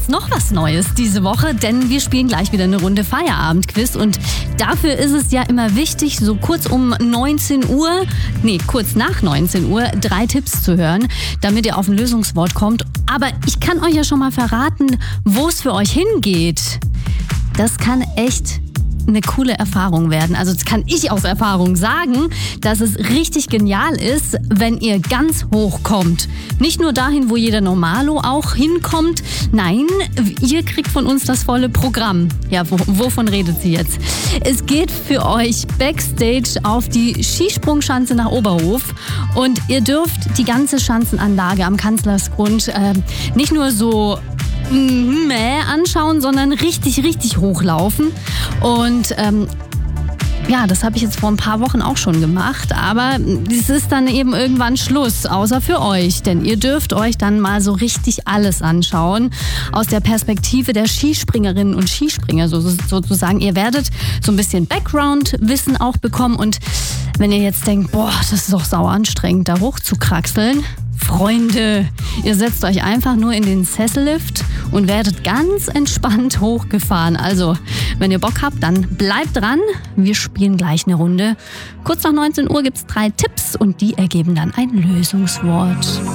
jetzt noch was Neues diese Woche, denn wir spielen gleich wieder eine Runde Feierabendquiz und dafür ist es ja immer wichtig, so kurz nach 19 Uhr 3 Tipps zu hören, damit ihr auf ein Lösungswort kommt. Aber ich kann euch ja schon mal verraten, wo es für euch hingeht. Das kann echt eine coole Erfahrung werden. Also das kann ich aus Erfahrung sagen, dass es richtig genial ist, wenn ihr ganz hoch kommt. Nicht nur dahin, wo jeder Normalo auch hinkommt. Nein, ihr kriegt von uns das volle Programm. Ja, wovon redet sie jetzt? Es geht für euch Backstage auf die Skisprungschanze nach Oberhof und ihr dürft die ganze Schanzenanlage am Kanzlersgrund nicht nur so anschauen, sondern richtig hochlaufen. Und das habe ich jetzt vor ein paar Wochen auch schon gemacht, aber es ist dann eben irgendwann Schluss, außer für euch, denn ihr dürft euch dann mal so richtig alles anschauen, aus der Perspektive der Skispringerinnen und Skispringer sozusagen. Ihr werdet so ein bisschen Background-Wissen auch bekommen und wenn ihr jetzt denkt, das ist doch sau anstrengend, da hoch zu kraxeln, Freunde, ihr setzt euch einfach nur in den Sessellift und werdet ganz entspannt hochgefahren. Also, wenn ihr Bock habt, dann bleibt dran. Wir spielen gleich eine Runde. Kurz nach 19 Uhr gibt es 3 Tipps und die ergeben dann ein Lösungswort.